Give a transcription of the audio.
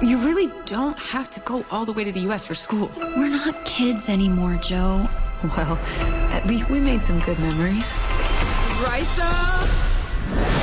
You really don't have to go all the way to the U.S. for school. We're not kids anymore, Joe. Well, at least we made some good memories. Risa!